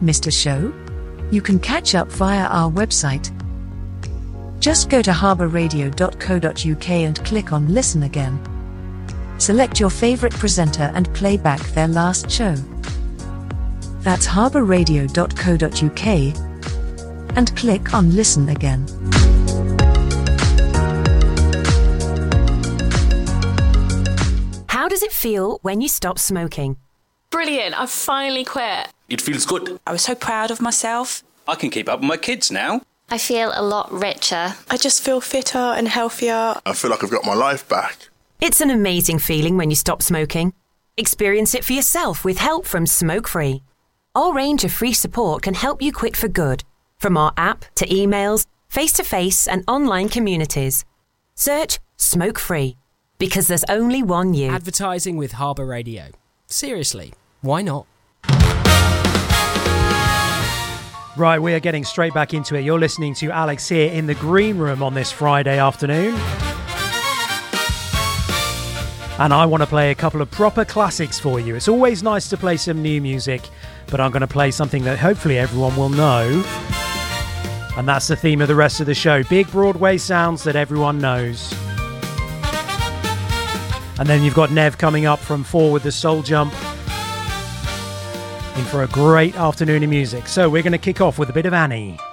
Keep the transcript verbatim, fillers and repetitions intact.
Missed a show? You can catch up via our website. Just go to harbour radio dot co dot uk and click on Listen Again. Select your favourite presenter and play back their last show. That's harbour radio dot co dot uk and click on Listen Again. How does it feel when you stop smoking? Brilliant, I've finally quit. It feels good. I was so proud of myself. I can keep up with my kids now. I feel a lot richer. I just feel fitter and healthier. I feel like I've got my life back. It's an amazing feeling when you stop smoking. Experience it for yourself with help from Smoke Free. Our range of free support can help you quit for good, from our app to emails, face-to-face and online communities. Search Smoke Free, because there's only one you. Advertising with Harbour Radio. Seriously, why not? Right, we are getting straight back into it. You're listening to Alex here in the green room on this Friday afternoon. And I want to play a couple of proper classics for you. It's always nice to play some new music, but I'm going to play something that hopefully everyone will know. And that's the theme of the rest of the show. Big Broadway sounds that everyone knows. And then you've got Nev coming up from four with the Soul Jump. In for a great afternoon of music. So we're going to kick off with a bit of Annie.